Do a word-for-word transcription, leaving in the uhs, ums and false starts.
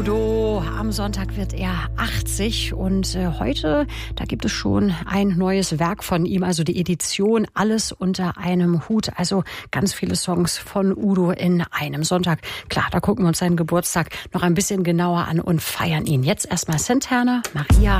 Udo. Am Sonntag wird er achtzig und äh, heute, da gibt es schon ein neues Werk von ihm, also die Edition Alles unter einem Hut. Also ganz viele Songs von Udo in einem Sonntag. Klar, da gucken wir uns seinen Geburtstag noch ein bisschen genauer an und feiern ihn. Jetzt erstmal Santana, Maria.